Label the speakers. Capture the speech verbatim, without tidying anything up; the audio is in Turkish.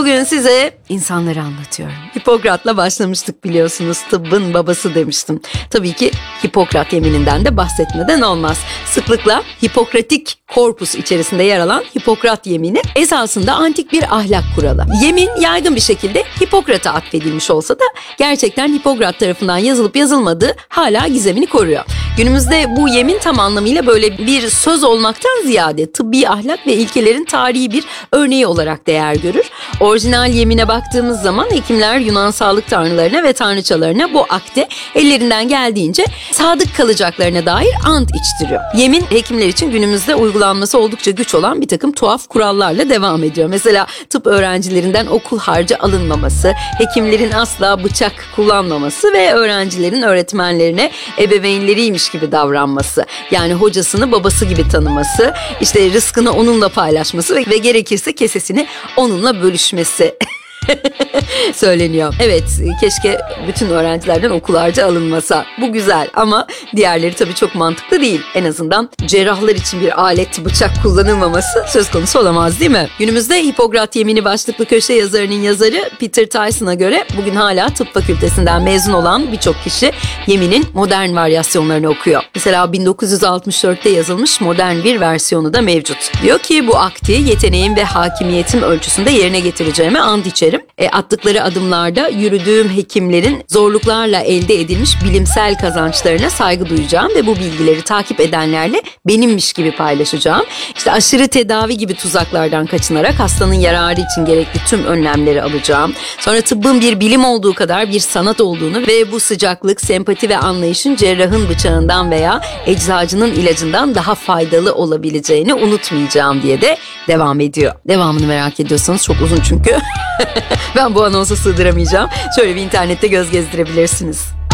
Speaker 1: Bugün size insanları anlatıyorum. Hipokrat'la başlamıştık biliyorsunuz. Tıbbın babası demiştim. Tabii ki Hipokrat yemininden de bahsetmeden olmaz. Sıklıkla Hipokratik korpus içerisinde yer alan Hipokrat yemini esasında antik bir ahlak kuralı. Yemin yaygın bir şekilde Hipokrat'a atfedilmiş olsa da gerçekten Hipokrat tarafından yazılıp yazılmadığı hala gizemini koruyor. Günümüzde bu yemin tam anlamıyla böyle bir söz olmaktan ziyade tıbbi ahlak ve ilkelerin tarihi bir örneği olarak değer görür. Orijinal yemine baktığımız zaman hekimler Yunan sağlık tanrılarına ve tanrıçalarına bu akde ellerinden geldiğince sadık kalacaklarına dair ant içtiriyor. Yemin hekimler için günümüzde uygulanması oldukça güç olan bir takım tuhaf kurallarla devam ediyor. Mesela tıp öğrencilerinden okul harcı alınmaması, hekimlerin asla bıçak kullanmaması ve öğrencilerin öğretmenlerine ebeveynleriymiş gibi davranması. Yani hocasını babası gibi tanıması, işte rızkını onunla paylaşması ve, ve gerekirse kesesini onunla bölüşmesi söyleniyor. Evet, keşke bütün öğrencilerden okul harcı alınmasa. Bu güzel ama diğerleri tabii çok mantıklı değil. En azından cerrahlar için bir alet, bıçak kullanılmaması söz konusu olamaz değil mi? Günümüzde Hipokrat Yemini başlıklı köşe yazarının yazarı Peter Tyson'a göre bugün hala tıp fakültesinden mezun olan birçok kişi yeminin modern varyasyonlarını okuyor. Mesela bin dokuz yüz altmış dörtte yazılmış modern bir versiyonu da mevcut. Diyor ki bu akti yeteneğim ve hakimiyetim ölçüsünde yerine getireceğime ant içerim. E, attıkları adımlarda yürüdüğüm hekimlerin zorluklarla elde edilmiş bilimsel kazançlarına saygı duyacağım ve bu bilgileri takip edenlerle benimmiş gibi paylaşacağım. İşte aşırı tedavi gibi tuzaklardan kaçınarak hastanın yararı için gerekli tüm önlemleri alacağım. Sonra tıbbın bir bilim olduğu kadar bir sanat olduğunu ve bu sıcaklık, sempati ve anlayışın cerrahın bıçağından veya eczacının ilacından daha faydalı olabileceğini unutmayacağım diye de devam ediyor. Devamını merak ediyorsanız çok uzun çünkü. Ben bu anonsa sığdıramayacağım. Şöyle bir internette göz gezdirebilirsiniz.